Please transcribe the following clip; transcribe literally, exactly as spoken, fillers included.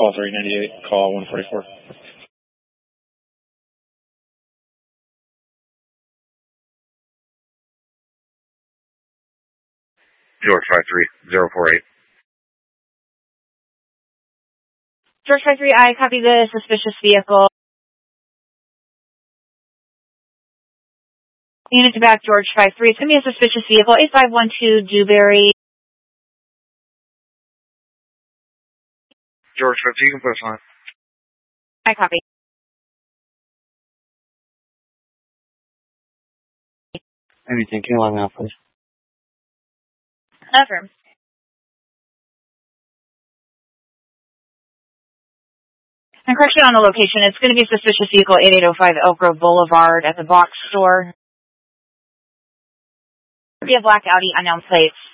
call three ninety-eight, call one forty-four. George five three zero four eight. George five three, I copy the suspicious vehicle. Unit to back, George five three. It's going to be a suspicious vehicle, eight five one two Dewberry. George five three, you can put us on. I copy. Everything, can you log me out, please? Affirm. And correction on the location, it's going to be suspicious vehicle eighty-eight oh five Elk Grove Boulevard at the box store. Be a black Audi, unknown plates.